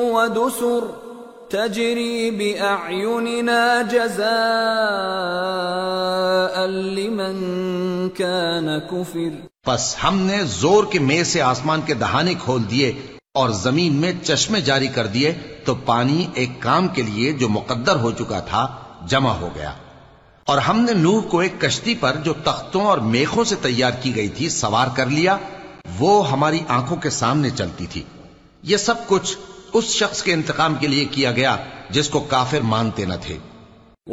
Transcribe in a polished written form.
वदुसुर तजरी बिअयुनिना जज़ाअन लिमन कान कुफिर। बस हमने जोर के मेह से आसमान के दहाने खोल दिए और जमीन में चश्मे जारी कर दिए, तो पानी एक काम के लिए जो मुकद्दर हो चुका था जमा हो गया। और हमने नूह को एक कश्ती पर जो तख्तों और मेखों से तैयार की गई थी सवार कर लिया। वो हमारी आंखों के सामने चलती थी। ये सब कुछ उस शख्स के इंतकाम के लिए किया गया जिसको काफिर मानते न थे।